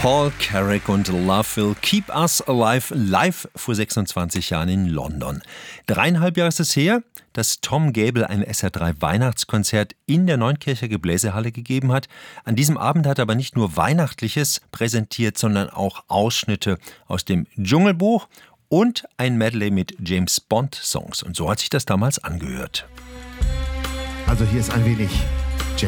Paul Carrack und Love Will Keep Us Alive live vor 26 Jahren in London. 3,5 Jahre ist es her, dass Tom Gable ein SR3 Weihnachtskonzert in der Neunkircher Gebläsehalle gegeben hat. An diesem Abend hat er aber nicht nur Weihnachtliches präsentiert, sondern auch Ausschnitte aus dem Dschungelbuch und ein Medley mit James Bond Songs. Und so hat sich das damals angehört. Also hier ist ein wenig